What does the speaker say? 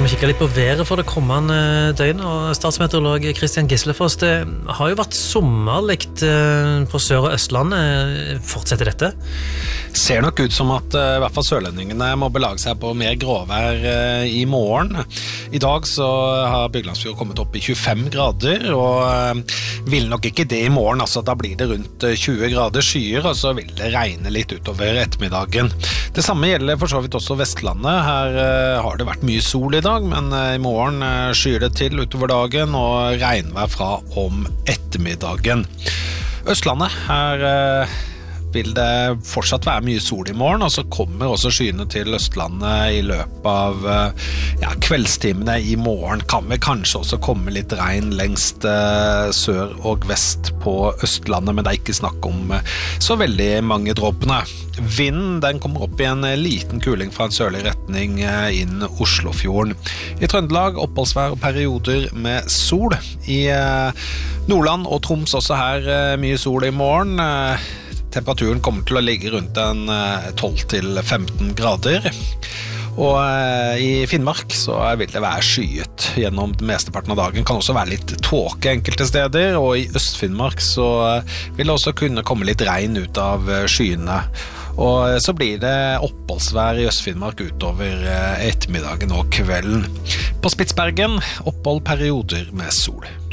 vi kikke litt på været for det kommende døgn, og statsmeteorolog Kristian Gislefoss, det har jo vært sommerlikt på Sør- og Østlandet. Fortsetter dette? Ser nok ut som at i hvert fall sørlendingene må belage seg på mer gråvær i morgen. I dag så har Byglandsfjord kommet opp i 25 grader, og vil nok ikke det i morgen. Altså, da blir det rundt 20 grader skyer, og så vil det regne litt utover ettermiddagen. Det samme gjelder for så vidt også Vestlandet. Her har det vært mye sol i dag, men i morgen skyer det til utover dagen og regnvær fra om ettermiddagen. Østlandet, her vil det fortsatt være mye sol i morgen, og så kommer også skyene til Østlandet i løpet av kveldstimene i morgen. Kan vi kanskje også komme litt regn lengst sør og vest på Østlandet, men det er ikke snakk om så veldig mange dråpene. Vinden den kommer opp i en liten kuling fra en sørlig retning inn Oslofjorden. I Trøndelag oppholdsvær og perioder med sol. I Nordland og Troms også her mye sol i morgen. Temperaturen kommer til å ligge rundt 12-15 grader. Og i Finnmark så vil det være skyet gjennom mesteparten av dagen. Kan også være litt tåke enkelte steder, og i Øst-Finnmark så vil det også kunne komme litt regn ut av skyene. Og så blir det oppholdsvær i Øst-Finnmark utover ettermiddagen og kvelden. På Spitsbergen opphold perioder med sol.